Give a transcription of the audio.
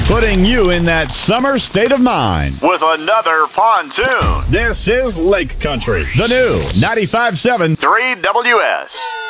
putting you in that summer state of mind with another pontoon. This is Lake Country, the new 95.7 3WS.